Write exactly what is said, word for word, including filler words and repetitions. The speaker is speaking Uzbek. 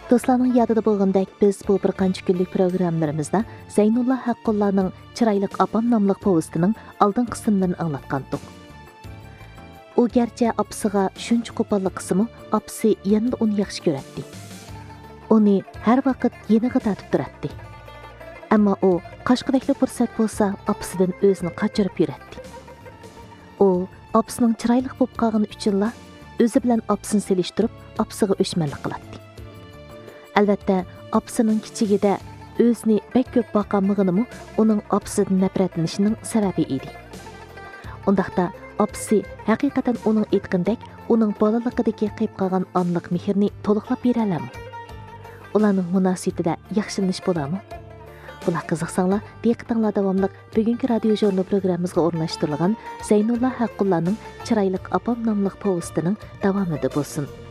Dostlarning yadida bo'lgandek, biz bu bir qancha kunlik programmalarimizda Zeynulla Haqqullarning Chiroyliq opam nomli povestining oldin qismlarini anglatgandik. U garchi opasiga shuncha qo'pollik qismi, opasi yana uni yaxshi ko'radi. Uni har vaqt yeniga tortib turadi. Ammo u qashqidakli fursat bo'lsa, opasidan o'zini qochirib yuradi. U opasining chiroyli bo'lib qolgani uchunla o'zi bilan opasini selishtirib, opasiga o'shmanlik qiladi. Albatta, opasining kichigida o'zini bek ko'p boqanmig'ini uning opasidan nafratlanishining sababi edi. Undaqda opasi haqiqatan uning aytgandek, uning bolaligidagi qilib qolgan onlik mehrni to'liqlab bera oladi. Ularning munosabatida yaxshilanish bo'ladimi? Bular qiziqsanglar, diqqatinglar davomli bugungi radio jurnal programmamizga o'rnashtirilgan Zeynulla Haqqullarning Chiroyliq opam nomli povestining davomida bo'lsin.